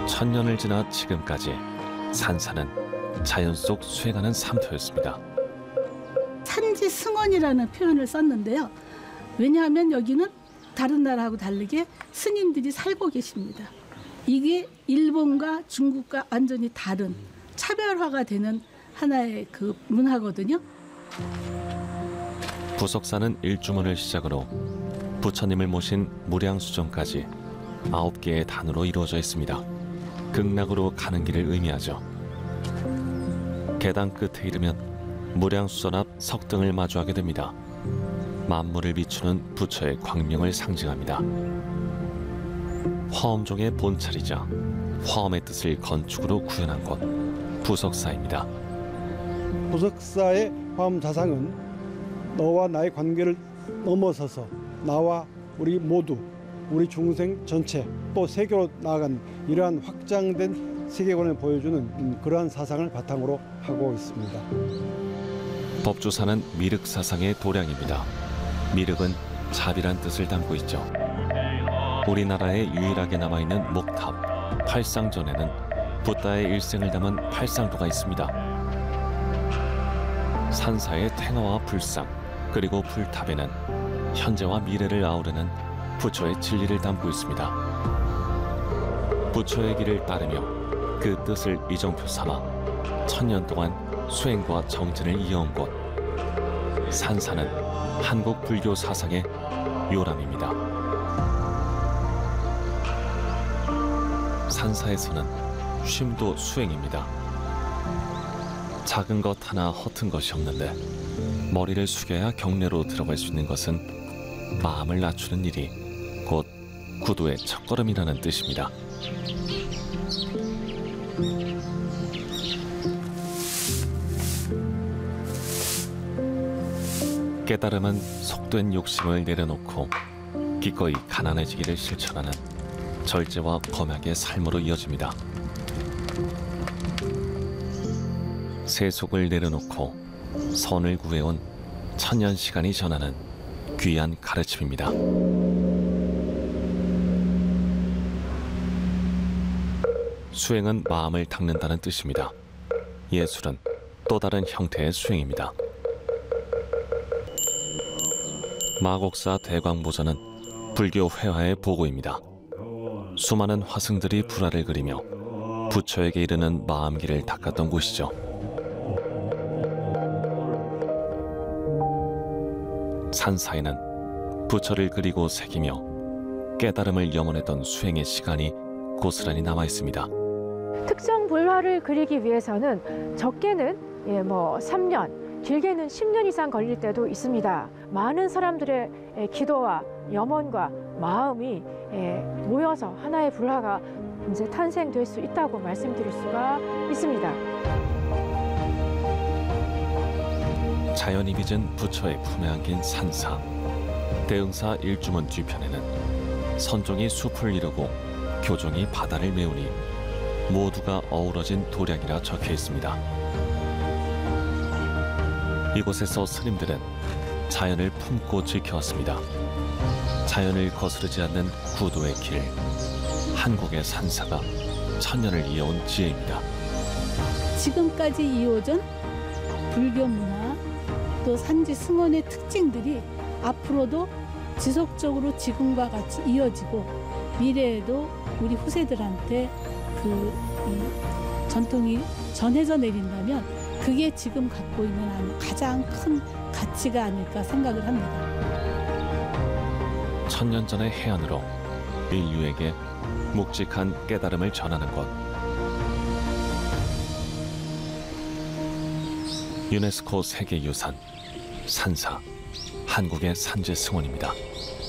천년을 지나 지금까지 산사는 자연 속 수행하는 삶터였습니다. 산지 승원이라는 표현을 썼는데요. 왜냐하면 여기는 다른 나라하고 다르게 스님들이 살고 계십니다. 이게 일본과 중국과 완전히 다른 차별화가 되는 하나의 그 문화거든요. 부석사는 일주문을 시작으로 부처님을 모신 무량수정까지 9개의 단으로 이루어져 있습니다. 극락으로 가는 길을 의미하죠. 계단 끝에 이르면 무량수전 앞 석등을 마주하게 됩니다. 만물을 비추는 부처의 광명을 상징합니다. 화엄종의 본찰이자 화엄의 뜻을 건축으로 구현한 곳 부석사입니다. 부석사의 화엄 자상은 너와 나의 관계를 넘어서서 나와 우리 모두, 우리 중생 전체, 또 세계로 나아간 이러한 확장된 세계관을 보여주는 그러한 사상을 바탕으로 하고 있습니다. 법주사는 미륵사상의 도량입니다. 미륵은 자비란 뜻을 담고 있죠. 우리나라에 유일하게 남아있는 목탑 팔상전에는 붓다의 일생을 담은 팔상도가 있습니다. 산사의 탱화와 불상 그리고 불탑에는 현재와 미래를 아우르는 부처의 진리를 담고 있습니다. 부처의 길을 따르며 그 뜻을 이정표 삼아 천년 동안 수행과 정진을 이어온 곳 산사는 한국 불교 사상의 요람입니다. 산사에서는 쉼도 수행입니다. 작은 것 하나 허튼 것이 없는데 머리를 숙여야 경내로 들어갈 수 있는 것은 마음을 낮추는 일이 곧 구도의 첫걸음이라는 뜻입니다. 깨달음은 속된 욕심을 내려놓고 기꺼이 가난해지기를 실천하는 절제와 검약의 삶으로 이어집니다. 세속을 내려놓고 선을 구해온 천년 시간이 전하는 귀한 가르침입니다. 수행은 마음을 닦는다는 뜻입니다. 예술은 또 다른 형태의 수행입니다. 마곡사 대광보전은 불교 회화의 보고입니다. 수많은 화승들이 불화를 그리며 부처에게 이르는 마음길을 닦았던 곳이죠. 산사에는 부처를 그리고 새기며 깨달음을 염원했던 수행의 시간이 고스란히 남아 있습니다. 특정 불화를 그리기 위해서는 적게는 3년, 길게는 10년 이상 걸릴 때도 있습니다. 많은 사람들의 기도와 염원과 마음이 모여서 하나의 불화가 이제 탄생될 수 있다고 말씀드릴 수가 있습니다. 자연이 빚은 부처의 품에 안긴 산사. 대흥사 일주문 뒤편에는 선종이 숲을 이루고 교종이 바다를 메우니 모두가 어우러진 도량이라 적혀 있습니다. 이곳에서 스님들은 자연을 품고 지켜왔습니다. 자연을 거스르지 않는 구도의 길, 한국의 산사가 천년을 이어온 지혜입니다. 지금까지 이어진 불교 문화 또 산지 승원의 특징들이 앞으로도 지속적으로 지금과 같이 이어지고 미래에도 우리 후세들한테 이 전통이 전해져 내린다면 그게 지금 갖고 있는 가장 큰 가치가 아닐까 생각을 합니다. 천년 전의 해안으로 인류에게 묵직한 깨달음을 전하는 곳. 유네스코 세계유산 산사, 한국의 산지 승원입니다.